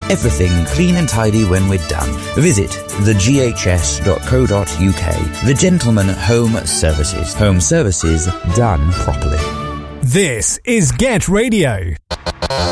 Everything clean and tidy when we're done. Visit theghs.co.uk. The Gentleman Home Services. Home services done properly. This is Get Radio.